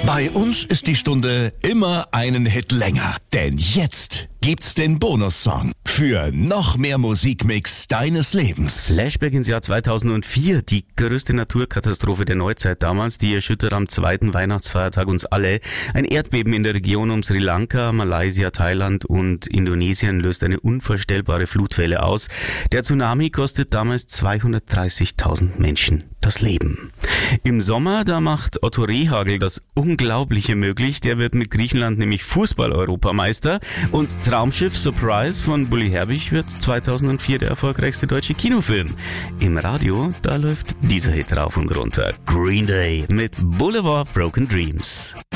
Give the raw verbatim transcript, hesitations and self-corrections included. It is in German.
Bei uns ist die Stunde immer einen Hit länger. Denn jetzt gibt's den Bonussong für noch mehr Musikmix deines Lebens. Flashback ins Jahr zweitausendvier, die größte Naturkatastrophe der Neuzeit damals, die erschüttert am zweiten Weihnachtsfeiertag uns alle. Ein Erdbeben in der Region um Sri Lanka, Malaysia, Thailand und Indonesien löst eine unvorstellbare Flutwelle aus. Der Tsunami kostet damals zweihundertdreißigtausend Menschen das Leben. Im Sommer, da macht Otto Rehhagel das Unglaubliche möglich. Der wird mit Griechenland nämlich Fußball-Europameister. Und Traumschiff Surprise von Bully Herbig wird zweitausendvier der erfolgreichste deutsche Kinofilm. Im Radio, da läuft dieser Hit rauf und runter. Green Day mit Boulevard of Broken Dreams.